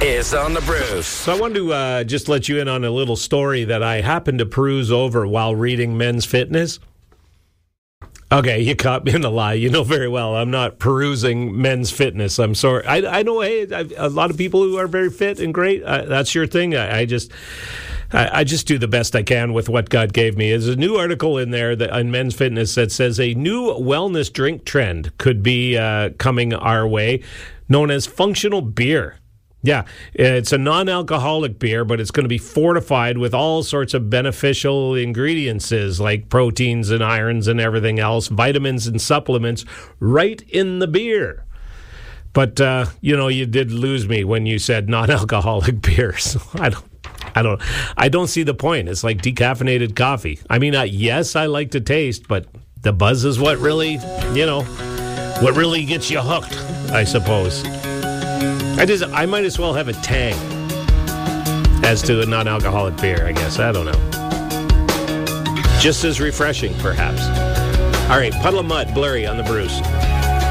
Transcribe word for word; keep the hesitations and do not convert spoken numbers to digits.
is on the Bruce. So I wanted to uh, just let you in on a little story that I happened to peruse over while reading Men's Fitness. Okay, you caught me in a lie. You know very well I'm not perusing Men's Fitness. I'm sorry. I, I know hey, I've, a lot of people who are very fit and great. Uh, that's your thing. I, I just... I just do the best I can with what God gave me. There's a new article in there that, on Men's Fitness that says a new wellness drink trend could be uh, coming our way, known as functional beer. Yeah, it's a non-alcoholic beer, but it's going to be fortified with all sorts of beneficial ingredients like proteins and irons and everything else, vitamins and supplements right in the beer. But, uh, you know, you did lose me when you said non-alcoholic beer, so I don't. I don't I don't see the point. It's like decaffeinated coffee. I mean, uh, yes, I like to taste, but the buzz is what really, you know, what really gets you hooked, I suppose. I just, I might as well have a Tang as to a non-alcoholic beer, I guess. I don't know. Just as refreshing, perhaps. All right, Puddle of Mud, Blurry on the Bruce.